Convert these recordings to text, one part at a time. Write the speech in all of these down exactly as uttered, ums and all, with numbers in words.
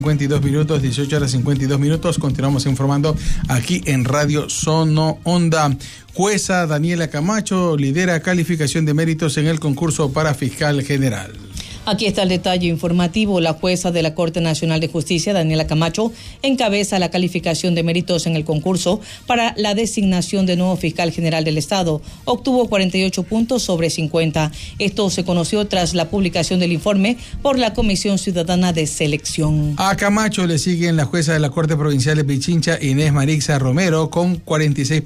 cincuenta y dos minutos, dieciocho horas cincuenta y dos minutos. Continuamos informando aquí en Radio Sono Onda. Jueza Daniela Camacho lidera calificación de méritos en el concurso para fiscal general. Aquí está el detalle informativo. La jueza de la Corte Nacional de Justicia, Daniela Camacho, encabeza la calificación de méritos en el concurso para la designación de nuevo fiscal general del Estado. Obtuvo cuarenta y ocho puntos sobre cincuenta. Esto se conoció tras la publicación del informe por la Comisión Ciudadana de Selección. A Camacho le siguen la jueza de la Corte Provincial de Pichincha, Inés Marixa Romero, con cuarenta y seis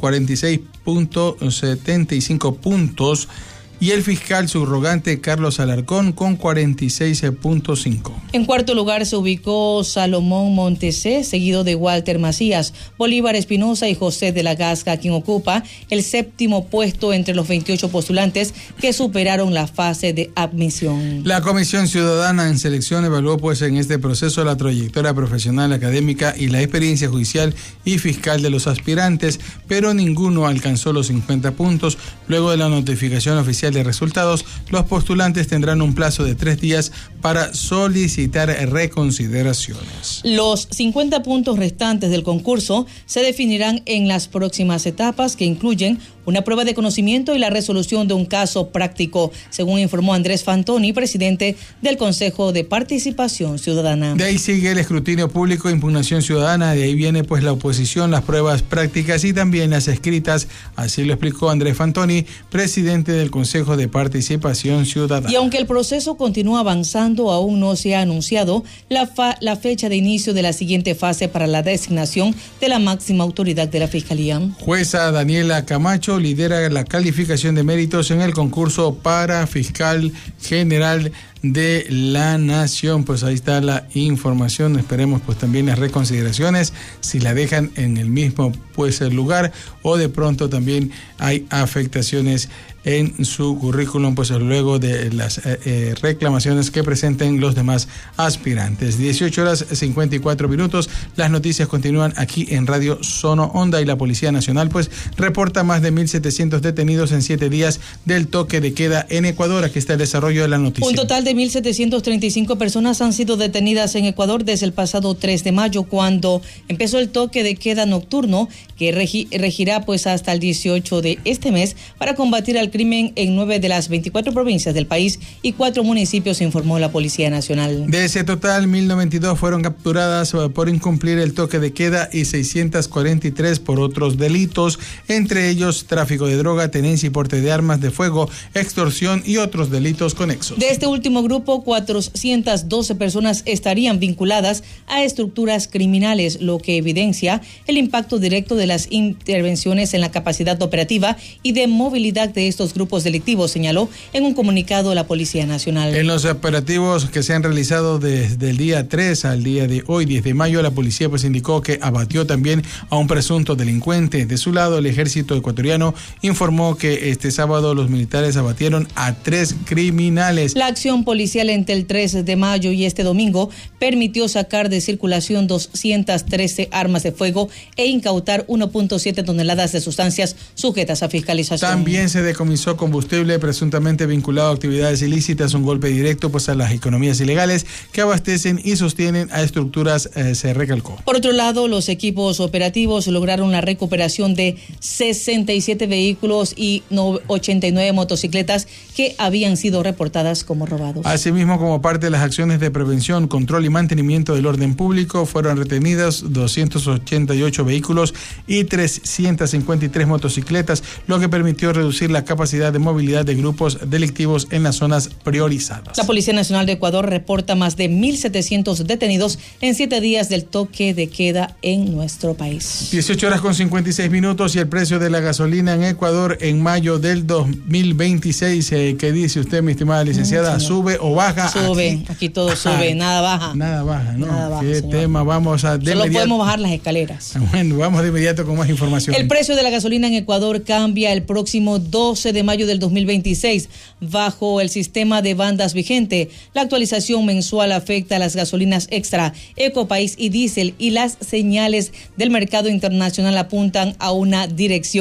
punto setenta y cinco puntos. Y el fiscal subrogante Carlos Alarcón con cuarenta y seis punto cinco. En cuarto lugar se ubicó Salomón Montesé, seguido de Walter Macías, Bolívar Espinosa y José de la Gasca, quien ocupa el séptimo puesto entre los veintiocho postulantes que superaron la fase de admisión. La Comisión Ciudadana en Selección evaluó pues en este proceso la trayectoria profesional, académica y la experiencia judicial y fiscal de los aspirantes, pero ninguno alcanzó los cincuenta puntos. Luego de la notificación oficial de resultados, los postulantes tendrán un plazo de tres días para solicitar reconsideraciones. Los cincuenta puntos restantes del concurso se definirán en las próximas etapas, que incluyen una prueba de conocimiento y la resolución de un caso práctico, según informó Andrés Fantoni, presidente del Consejo de Participación Ciudadana. De ahí sigue el escrutinio público, impugnación ciudadana, de ahí viene pues la oposición, las pruebas prácticas y también las escritas, así lo explicó Andrés Fantoni, presidente del Consejo de Participación Ciudadana. Y aunque el proceso continúa avanzando, aún no se ha anunciado la, fa- la fecha de inicio de la siguiente fase para la designación de la máxima autoridad de la Fiscalía. Jueza Daniela Camacho lidera la calificación de méritos en el concurso para fiscal general de la Nación. Pues ahí está la información. Esperemos pues también las reconsideraciones, si la dejan en el mismo pues el lugar o de pronto también hay afectaciones en su currículum, pues luego de las eh, eh, reclamaciones que presenten los demás aspirantes. dieciocho horas cincuenta y cuatro minutos. Las noticias continúan aquí en Radio Sono Onda y la Policía Nacional pues reporta más de mil setecientos detenidos en siete días del toque de queda en Ecuador. Aquí está el desarrollo de la noticia. Un total de mil setecientos treinta y cinco personas han sido detenidas en Ecuador desde el pasado tres de mayo, cuando empezó el toque de queda nocturno que regi- regirá pues hasta el dieciocho de este mes para combatir al crimen en nueve de las veinticuatro provincias del país y cuatro municipios, informó la Policía Nacional. De ese total, mil noventa y dos fueron capturadas por incumplir el toque de queda y seiscientas cuarenta y tres por otros delitos, entre ellos tráfico de droga, tenencia y porte de armas de fuego, extorsión y otros delitos conexos. De este último grupo, cuatrocientas doce personas estarían vinculadas a estructuras criminales, lo que evidencia el impacto directo de las intervenciones en la capacidad operativa y de movilidad de estos grupos delictivos, señaló en un comunicado la Policía Nacional. En los operativos que se han realizado desde el día tres al día de hoy, diez de mayo, la policía pues indicó que abatió también a un presunto delincuente. De su lado, el ejército ecuatoriano informó que este sábado los militares abatieron a tres criminales. La acción policial entre el tres de mayo y este domingo permitió sacar de circulación doscientas trece armas de fuego e incautar uno punto siete toneladas de sustancias sujetas a fiscalización. También se decomisó combustible presuntamente vinculado a actividades ilícitas, un golpe directo pues a las economías ilegales que abastecen y sostienen a estructuras, eh, se recalcó. Por otro lado, los equipos operativos lograron la recuperación de sesenta y siete vehículos y ochenta y nueve motocicletas que habían sido reportadas como robados. Asimismo, como parte de las acciones de prevención, control y mantenimiento del orden público, fueron retenidas doscientos ochenta y ocho vehículos y trescientas cincuenta y tres motocicletas, lo que permitió reducir la capacidad de movilidad de grupos delictivos en las zonas priorizadas. La Policía Nacional de Ecuador reporta más de mil setecientos detenidos en siete días del toque de queda en nuestro país. dieciocho horas con cincuenta y seis minutos y el precio de la gasolina en Ecuador en mayo del dos mil veintiséis, eh, ¿qué dice usted, mi estimada licenciada? Mm, ¿Sube o baja? Sube, aquí, aquí todo sube, ah, nada baja. Nada baja, ¿no? Nada baja, ¿Qué señor. tema? Vamos a... De Solo inmediato... podemos bajar las escaleras. Bueno, vamos de inmediato con más información. El precio de la gasolina en Ecuador cambia el próximo doce de mayo del dos mil veintiséis bajo el sistema de bandas vigente. La actualización mensual afecta a las gasolinas extra, Ecopaís y diésel, y las señales del mercado internacional apuntan a una dirección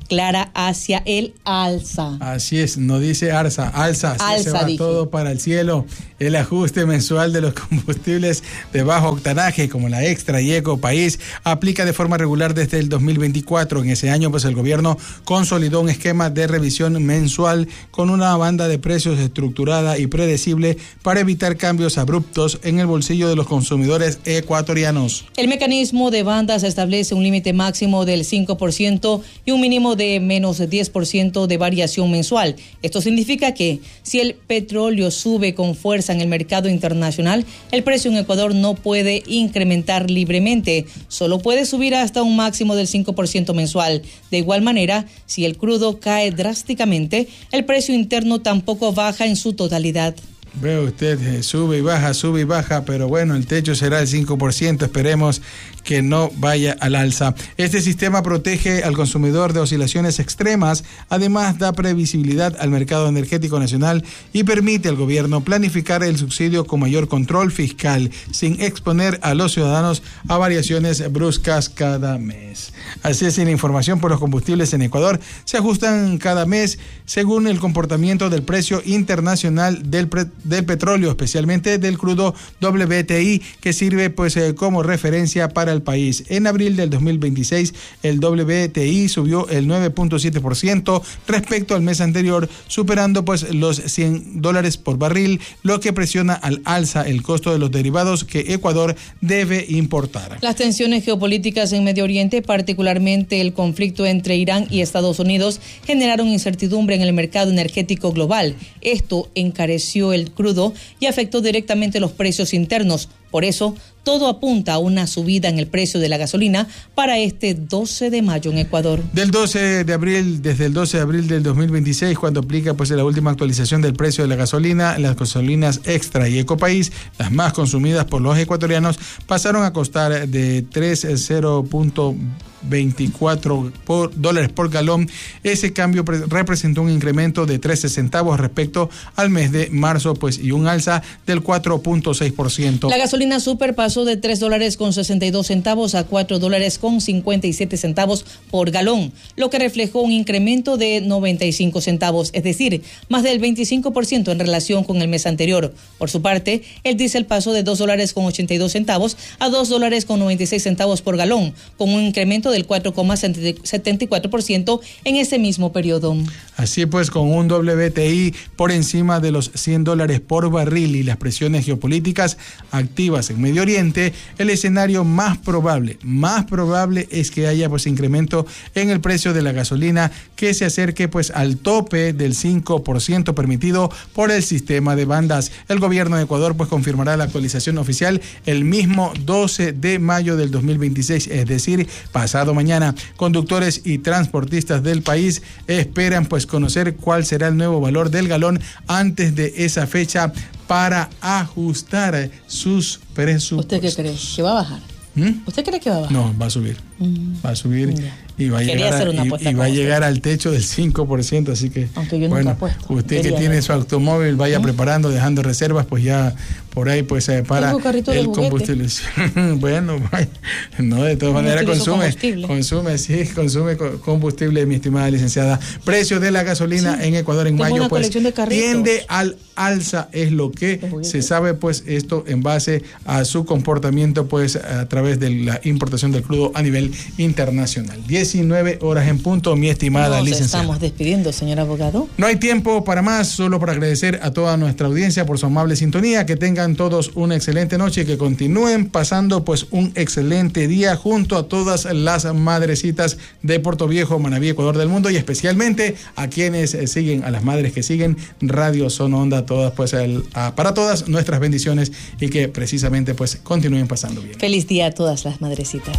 clara hacia el alza. Así es, no dice alza, alza, así alza se va dije. todo para el cielo. El ajuste mensual de los combustibles de bajo octanaje, como la Extra y Eco País, aplica de forma regular desde el dos mil veinticuatro. En ese año, pues el gobierno consolidó un esquema de revisión mensual con una banda de precios estructurada y predecible para evitar cambios abruptos en el bolsillo de los consumidores ecuatorianos. El mecanismo de bandas establece un límite máximo del cinco por ciento y un mínimo de menos diez por ciento de variación mensual. Esto significa que si el petróleo sube con fuerza en el mercado internacional, el precio en Ecuador no puede incrementar libremente, solo puede subir hasta un máximo del cinco por ciento mensual. De igual manera, si el crudo cae drásticamente, el precio interno tampoco baja en su totalidad. Ve usted, eh, sube y baja, sube y baja, pero bueno, el techo será el cinco por ciento, esperemos que no vaya al alza. Este sistema protege al consumidor de oscilaciones extremas, además da previsibilidad al mercado energético nacional y permite al gobierno planificar el subsidio con mayor control fiscal, sin exponer a los ciudadanos a variaciones bruscas cada mes. Así es, la información por los combustibles en Ecuador se ajustan cada mes según el comportamiento del precio internacional del, pre- del petróleo, especialmente del crudo W T I, que sirve pues eh, como referencia para el país. En abril del dos mil veintiséis, el W T I subió el nueve punto siete por ciento respecto al mes anterior, superando pues los cien dólares por barril, lo que presiona al alza el costo de los derivados que Ecuador debe importar. Las tensiones geopolíticas en Medio Oriente, particularmente el conflicto entre Irán y Estados Unidos, generaron incertidumbre en el mercado energético global. Esto encareció el crudo y afectó directamente los precios internos. Por eso, todo apunta a una subida en el precio de la gasolina para este doce de mayo en Ecuador. Del doce de abril, desde el doce de abril del dos mil veintiséis, cuando aplica pues la última actualización del precio de la gasolina, las gasolinas Extra y Eco País, las más consumidas por los ecuatorianos, pasaron a costar de cero punto veinticuatro por, dólares por galón. Ese cambio pre- representó un incremento de trece centavos respecto al mes de marzo, pues, y un alza del cuatro punto seis por ciento. La gasolina super pasó de tres dólares con sesenta y dos centavos a cuatro dólares con cincuenta y siete centavos por galón, lo que reflejó un incremento de noventa y cinco centavos, es decir, más del veinticinco por ciento en relación con el mes anterior. Por su parte, el diésel pasó de dos dólares con ochenta y dos centavos a dos dólares con noventa y seis centavos por galón, con un incremento del cuatro coma setenta y cuatro por ciento en ese mismo periodo. Así pues, con un W T I por encima de los cien dólares por barril y las presiones geopolíticas activas en Medio Oriente, el escenario más probable, más probable es que haya pues incremento en el precio de la gasolina que se acerque pues al tope del cinco por ciento permitido por el sistema de bandas. El gobierno de Ecuador pues confirmará la actualización oficial el mismo doce de mayo del dos mil veintiséis, es decir, pasado mañana. Conductores y transportistas del país esperan pues conocer cuál será el nuevo valor del galón antes de esa fecha para ajustar sus presupuestos. ¿Usted qué cree? ¿Que va a bajar? ¿Mm? ¿Usted cree que va a bajar? No, va a subir. Mm. Va a subir Yeah. y va a Quería llegar, hacer una a, y, apuesta y va a con llegar usted. al techo del cinco por ciento, así que Aunque yo nunca bueno, apuesto. usted Quería que tiene ver. su automóvil vaya ¿Mm? preparando, dejando reservas, pues ya por ahí pues eh, para Tengo carrito de el juguete. combustible. Bueno, vaya. No, de todas No maneras utilizo consume, combustible. consume, sí, consume co- combustible, mi estimada licenciada. Precio de la gasolina Sí. en Ecuador en Tengo mayo una pues colección de carritos. tiende al alza, es lo que se sabe, pues esto en base a su comportamiento pues a través de la importación del crudo a nivel internacional. diecinueve horas en punto, mi estimada Nos licenciada. estamos despidiendo, señor abogado. No hay tiempo para más, solo para agradecer a toda nuestra audiencia por su amable sintonía, que tengan todos una excelente noche y que continúen pasando pues un excelente día junto a todas las madrecitas de Puerto Viejo, Manabí, Ecuador del mundo, y especialmente a quienes eh, siguen, a las madres que siguen Radio Zona Onda, todas pues el, a, para todas nuestras bendiciones y que precisamente pues continúen pasando bien. Feliz día a todas las madrecitas.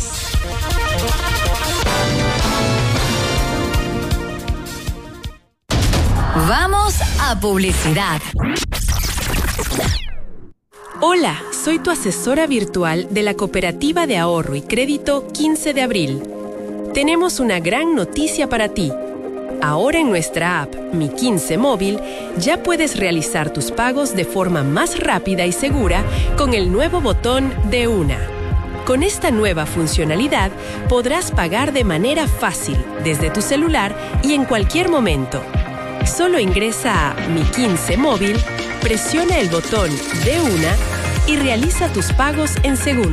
Vamos a publicidad. Hola, soy tu asesora virtual de la Cooperativa de Ahorro y Crédito quince de abril. Tenemos una gran noticia para ti. Ahora en nuestra app Mi quince Móvil ya puedes realizar tus pagos de forma más rápida y segura con el nuevo botón de una. Con esta nueva funcionalidad podrás pagar de manera fácil desde tu celular y en cualquier momento. Solo ingresa a Mi quince Móvil, presiona el botón de una y realiza tus pagos en segundos.